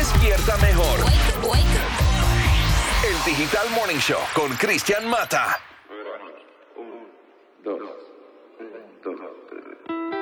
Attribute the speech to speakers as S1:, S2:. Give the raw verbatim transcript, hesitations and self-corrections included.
S1: despierta mejor. El Digital Morning Show con Cristian Mata.
S2: Un, dos.